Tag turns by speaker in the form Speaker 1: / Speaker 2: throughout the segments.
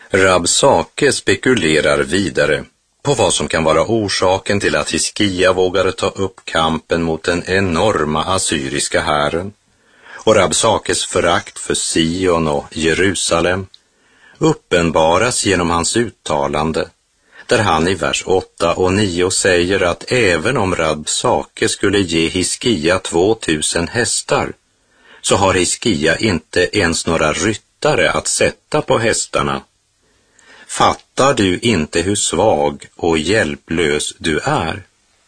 Speaker 1: Rabsake spekulerar vidare på vad som kan vara orsaken till att Hiskia vågade ta upp kampen mot den enorma assyriska hären. Och Rabsakes förakt för Sion och Jerusalem uppenbaras genom hans uttalande, där han i vers 8 och 9 säger att även om Rabsake skulle ge Hiskia 2000 hästar, så har Hiskia inte ens några ryttare att sätta på hästarna. Fattar du inte hur svag och hjälplös du är?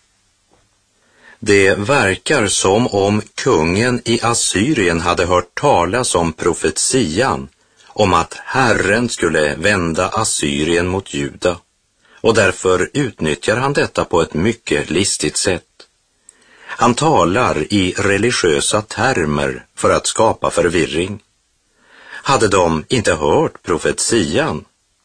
Speaker 1: Det verkar som om kungen i Assyrien hade hört talas om profetian om att Herren skulle vända Assyrien mot Juda, och därför utnyttjar han detta på ett mycket listigt sätt. Han talar i religiösa termer för att skapa förvirring. Hade de inte hört profetian?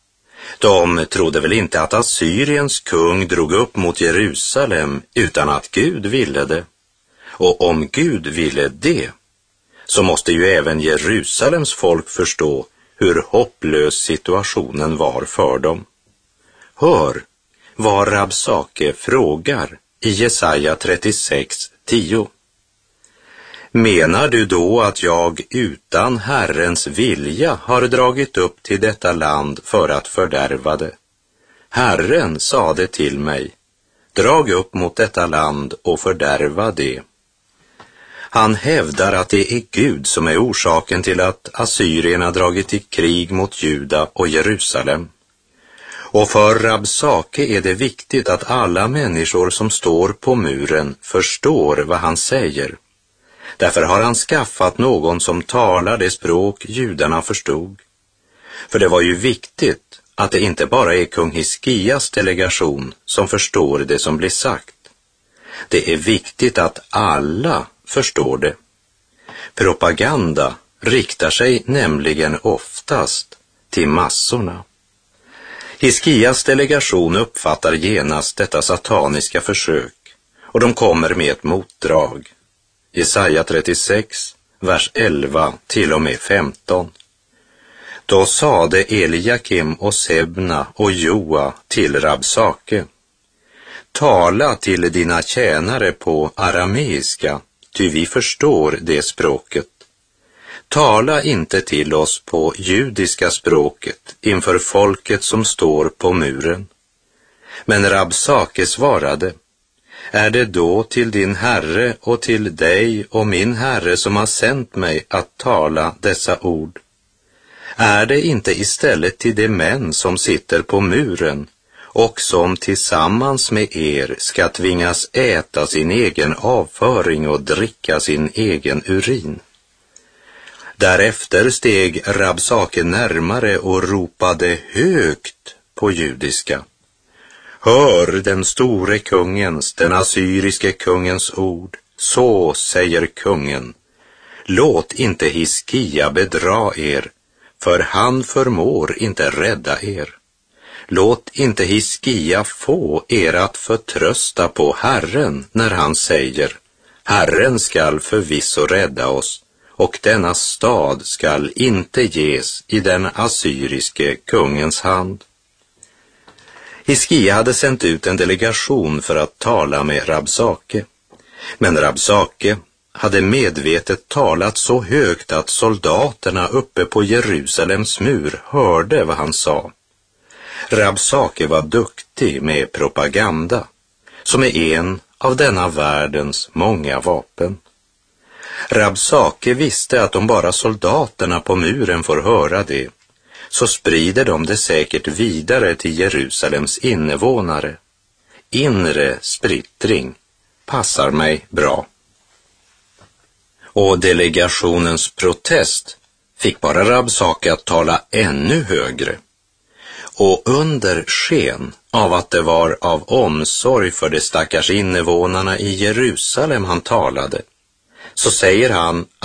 Speaker 1: De trodde väl inte att Assyriens kung drog upp mot Jerusalem utan att Gud ville det. Och om Gud ville det, så måste ju även Jerusalems folk förstå hur hopplös situationen var för dem. Hör vad Rabsake frågar i Jesaja 36:10. Menar du då att jag utan Herrens vilja har dragit upp till detta land för att fördärva det? Herren sade till mig, drag upp mot detta land och fördärva det. Han hävdar att det är Gud som är orsaken till att assyrierna dragit i krig mot Juda och Jerusalem. Och för Rabsake är det viktigt att alla människor som står på muren förstår vad han säger. Därför har han skaffat någon som talar det språk judarna förstod. För det var ju viktigt att det inte bara är kung Hiskias delegation som förstår det som blir sagt. Det är viktigt att alla förstår det. Propaganda riktar sig nämligen oftast till massorna. Hiskias delegation uppfattar genast detta sataniska försök, och de kommer med ett motdrag. Jesaja 36, vers 11 till och med 15. Då sade Eliakim och Sebna och Joa till Rabsake, tala till dina tjänare på arameiska, ty vi förstår det språket. Tala inte till oss på judiska språket inför folket som står på muren. Men Rabsake svarade, är det då till din herre och till dig och min herre som har sänt mig att tala dessa ord? Är det inte istället till de män som sitter på muren och som tillsammans med er ska tvingas äta sin egen avföring och dricka sin egen urin? Därefter steg Rabsake närmare och ropade högt på judiska. Hör den store kungens, den assyriske kungens ord. Så säger kungen. Låt inte Hiskia bedra er, för han förmår inte rädda er. Låt inte Hiskia få er att förtrösta på Herren när han säger, Herren skall förvisso rädda oss, och denna stad skall inte ges i den assyriske kungens hand. Hiskia hade sänt ut en delegation för att tala med Rabsake. Men Rabsake hade medvetet talat så högt att soldaterna uppe på Jerusalems mur hörde vad han sa. Rabsake var duktig med propaganda, som är en av denna världens många vapen. Rabsake visste att om bara soldaterna på muren får höra det, så sprider de det säkert vidare till Jerusalems invånare. Inre splittring passar mig bra. Och delegationens protest fick bara Rabsake att tala ännu högre. Och under sken av att det var av omsorg för de stackars invånarna i Jerusalem han talade, så säger han